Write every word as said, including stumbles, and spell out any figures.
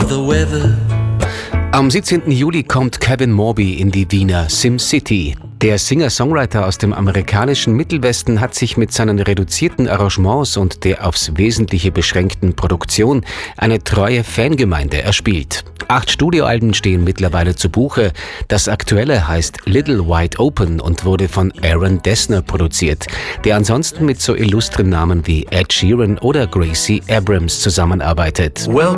the weather. Am siebzehnten Juli kommt Kevin Morby in die Wiener SimCity. Der Singer-Songwriter aus dem amerikanischen Mittelwesten hat sich mit seinen reduzierten Arrangements und der aufs Wesentliche beschränkten Produktion eine treue Fangemeinde erspielt. Acht Studioalben stehen mittlerweile zu Buche. Das aktuelle heißt Little Wide Open und wurde von Aaron Dessner produziert, der ansonsten mit so illustren Namen wie Ed Sheeran oder Gracie Abrams zusammenarbeitet. Welcome